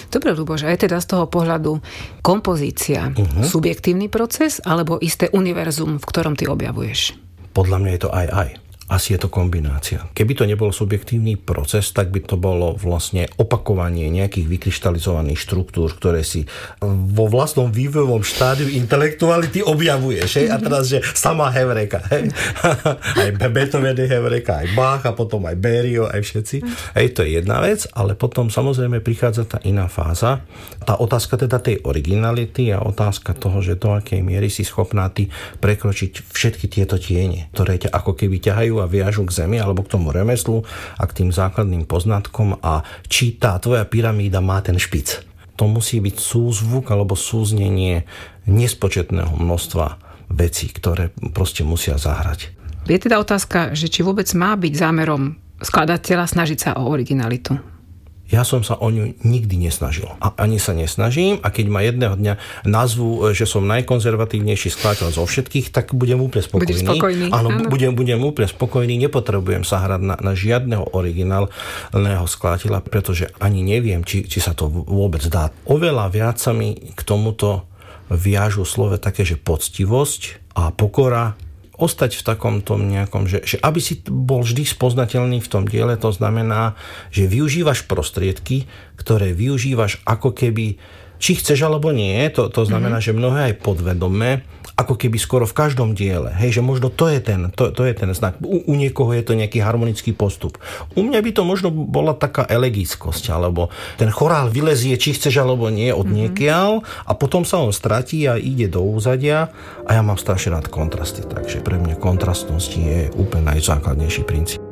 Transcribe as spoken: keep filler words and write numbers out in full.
Dobre, Ľuboš, aj teda z toho pohľadu kompozícia, uh-huh. subjektívny proces alebo isté univerzum, v ktorom ty objavuješ? Podľa mňa je to aj aj. Asi je to kombinácia. Keby to nebol subjektívny proces, tak by to bolo vlastne opakovanie nejakých vykryštalizovaných štruktúr, ktoré si vo vlastnom vývojovom štádiu intelektuality objavuješ. Hej? A teraz, že sama Heureka. Hej? Aj Beethoven je Heureka, aj Bach a potom aj Berio, aj všetci. Hej, to je jedna vec, ale potom samozrejme prichádza tá iná fáza. Tá otázka teda tej originality a otázka toho, že do akej miery si schopná ty prekročiť všetky tieto tiene, ktoré ťa ako keby ťahajú a viažu k zemi alebo k tomu remeslu a k tým základným poznatkom a či tá tvoja pyramída má ten špic. To musí byť súzvuk alebo súznenie nespočetného množstva vecí, ktoré proste musia zahrať. Je teda otázka, že či vôbec má byť zámerom skladateľa snažiť sa o originalitu? Ja som sa o ňu nikdy nesnažil. A ani sa nesnažím. A keď ma jedného dňa nazvú, že som najkonzervatívnejší skladateľ zo všetkých, tak budem úplne spokojný. Budeš spokojný. Áno, áno. Budem, budem úplne spokojný. Nepotrebujem sa hrať na, na žiadneho originálneho skladateľa, pretože ani neviem, či, či sa to vôbec dá. Oveľa viac sa mi k tomuto viažu slove také, že poctivosť a pokora, ostať v takom tom nejakom, že, že aby si bol vždy spoznateľný v tom diele, to znamená, že využívaš prostriedky, ktoré využívaš ako keby, či chceš alebo nie, to, to znamená, mm-hmm. že mnohé aj podvedomé, ako keby skoro v každom diele. Hej, že možno to je ten, to, to je ten znak. U, u niekoho je to nejaký harmonický postup. U mňa by to možno bola taká elegickosť, alebo ten chorál vylezie, či chceš alebo nie, od niekiaľ a potom sa on stratí a ide do úzadia a ja mám strašne rád kontrasty. Takže pre mňa kontrastnosť je úplne najzákladnejší princíp.